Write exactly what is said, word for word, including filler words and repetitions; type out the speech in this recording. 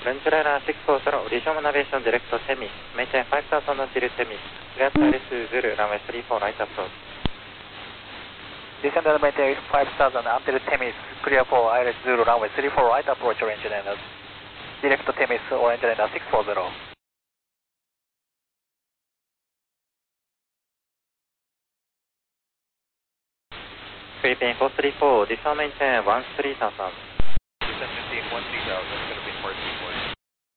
Venezuela six four zero, Regional Navigation Direct Temis, maintain five thousand Zulu Temis, clear to Alice Zulu, runway three four right approach. Descend and maintain five thousand until Temis, clear for Iris Zulu, runway three four right approach, orange liner. Direct Temis, orange liner six four zero. Philippine four three four, descend maintain one three thousand. Descend maintain one three thousand, Philippine four three four.